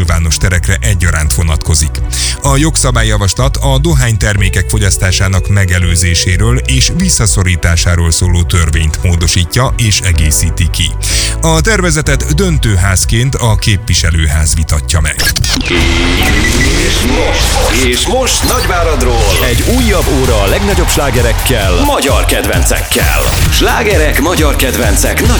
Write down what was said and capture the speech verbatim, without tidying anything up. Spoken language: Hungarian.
nyilvános terekre egyaránt vonatkozik. A jogszabályjavaslat a dohánytermékek fogyasztásának megelőzéséről és visszaszorításáról szóló törvényt módosítja és egészíti ki. A tervezetet döntőházként a képviselőház vitatja meg. És most, és most Nagyváradról egy újabb óra a legnagyobb slágerekkel, magyar kedvencekkel. Slágerek, magyar kedvencek, nagy